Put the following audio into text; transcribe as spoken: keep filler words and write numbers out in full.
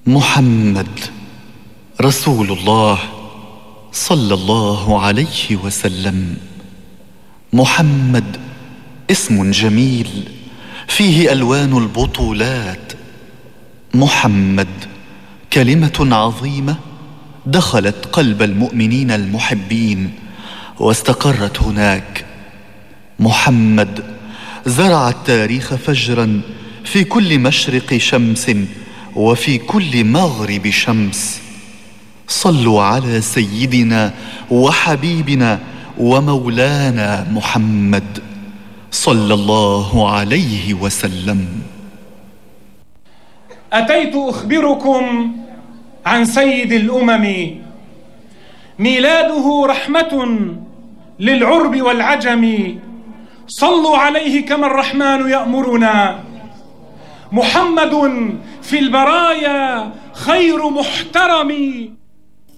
محمد رسول الله صلى الله عليه وسلم. محمد اسم جميل فيه ألوان البطولات. محمد كلمة عظيمة دخلت قلب المؤمنين المحبين واستقرت هناك. محمد زرع التاريخ فجرا في كل مشرق شمس وفي كل مغرب شمس. صلوا على سيدنا وحبيبنا ومولانا محمد صلى الله عليه وسلم. أتيت أخبركم عن سيد الأمم، ميلاده رحمة للعرب والعجم. صلوا عليه كما الرحمن يأمرنا. محمد في البرايا خير محترم.